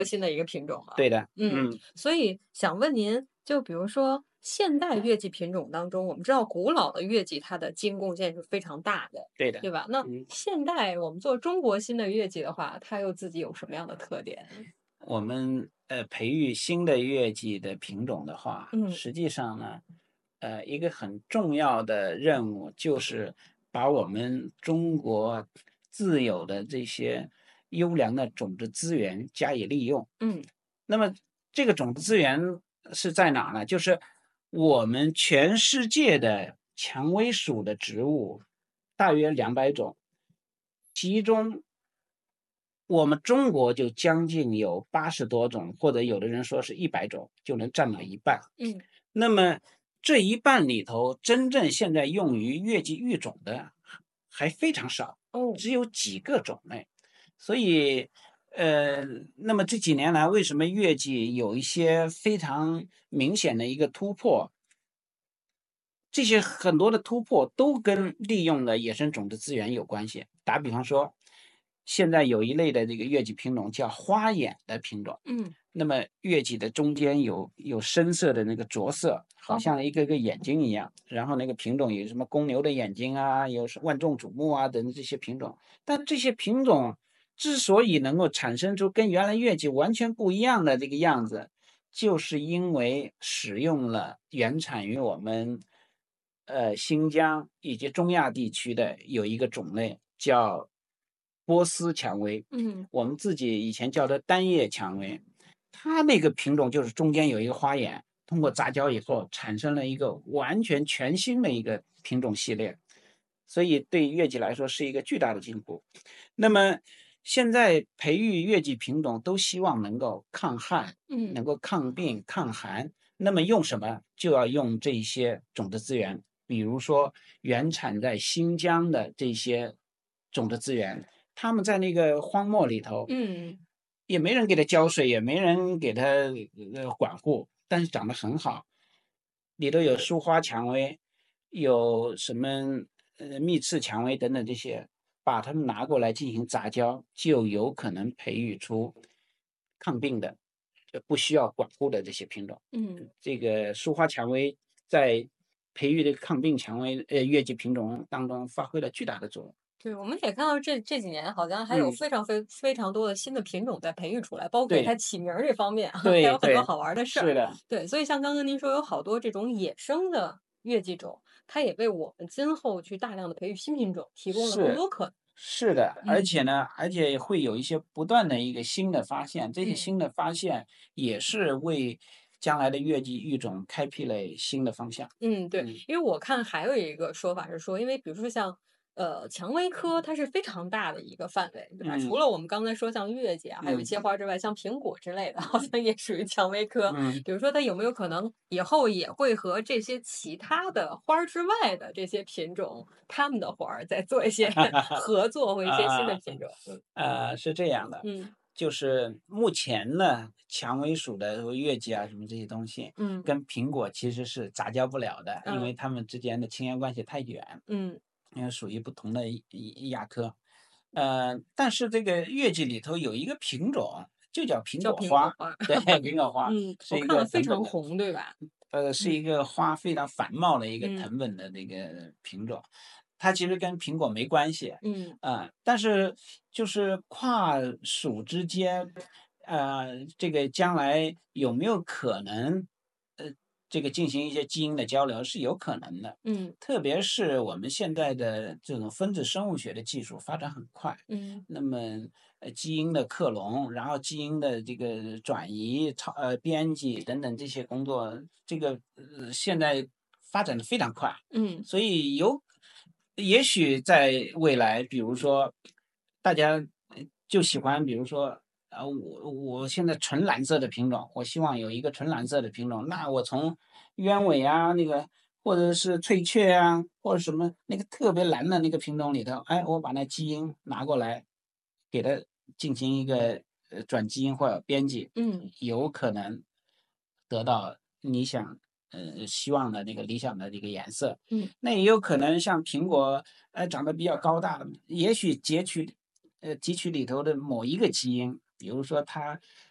新的一个品种了。 对的， 嗯， 嗯， 所以想问您，就比如说现代月季品种当中，我们知道古老的月季它的基因贡献是非常大的， 对的， 对吧？那嗯。 现代我们做中国新的月季的话，它又自己有什么样的特点？ 我们培育新的月季的品种的话， 嗯实际上呢，一个很重要的任务就是把我们中国自有的这些优良的种子资源加以利用。 嗯那么这个种子资源是在哪儿呢？就是我们全世界的蔷薇属的植物大约200种，其中我们中国就将近有80多种，或者有的人说是100种，就能占了一半。 嗯那么这一半里头，真正现在用于月季育种的还非常少， 哦， 只有几个种类。所以，呃，那么这几年来，为什么月季有一些非常明显的一个突破？这些很多的突破都跟利用的野生种子资源有关系。打比方说，现在有一类的这个月季品种叫花眼的品种， 嗯那么月季的中间有深色的那个着色，好哦像一个个眼睛一样。然后那个品种有什么公牛的眼睛啊，有万众瞩目啊等等这些品种。但这些品种之所以能够产生出跟原来月季完全不一样的这个样子，就是因为使用了原产于我们新疆以及中亚地区的有一个种类叫波斯蔷薇， 嗯我们自己以前叫它单叶蔷薇。它那个品种就是中间有一个花眼，通过杂交以后产生了一个完全全新的一个品种系列，所以对月季来说是一个巨大的进步。那么现在培育月季品种都希望能够抗旱， 嗯能够抗病、抗寒。那么用什么？就要用这些种子资源，比如说原产在新疆的这些种子资源，他们在那个荒漠里头， 嗯也没人给它浇水，也没人给它管护，但是长得很好。里头有树花蔷薇，有什么密刺蔷薇等等这些，把它们拿过来进行杂交，就有可能培育出抗病的，不需要管护的这些品种。 嗯。 这个树花蔷薇在培育的抗病蔷薇月季品种当中发挥了巨大的作用。 对，我们也看到这几年好像还有嗯， 非常多的新的品种在培育出来，包括给它对起名儿这方面啊，还有很多对对， 好玩儿的事儿。 是的。 对，所以像刚刚您说有好多这种野生的月季种，它也为我们今后去大量的培育新品种提供了更是， 多可能。 是的，而嗯且呢，而且会有一些不断的一个新的发现，这些嗯。 新的发现也是为将来的月季育种开辟了新的方向。 嗯，对， 嗯因为我看还有一个说法是说，因为比如说像蔷薇科，它是非常大的一个范围，对吧？除嗯了我们刚才说像月季啊，还有一嗯些花之外，像苹果之类的，好像也属于蔷薇科。 嗯比如说，它有没有可能以后也会和这些其他的花儿之外的这些品种，它们的花儿再做一些合作或一些新的啊品种？嗯是这样的， 嗯就是目前呢，蔷薇属的月季啊，什么这些东西， 嗯跟苹果其实是杂交不了的，因为嗯它们之间的亲缘关系太远， 嗯， 因为属于不同的亚科。但是这个月季里头有一个品种，就叫苹叫果花， 苹果花儿。 对，苹果花嗯，我是一个看了非藤本的， 常红，对吧？ 是一嗯个花非常繁茂的一个嗯藤本的那个品种，它其实跟苹果没关系。 嗯但是就是跨属之间，这个将来有没有可能，呃，这个进行一些基因的交流是有可能的。 嗯特别是我们现在的这种分子生物学的技术发展很快， 嗯。 那么基因的克隆，然后基因的这个转移、编辑等等这些工作，这个现在发展的非常快。 嗯所以也许在未来，比如说大家就喜欢，比如说我现在纯蓝色的品种，我希望有一个纯蓝色的品种，那我从鸢尾啊那个或者是翠雀啊，或者什么那个特别蓝的那个品种里头，哎，我把那基因拿过来，给它进行一个转基因或者编辑， 嗯有可能得到你想希望的那个理想的这个颜色。 嗯那也有可能像苹果，长得比较高大，也许汲取里头的某一个基因，比如说它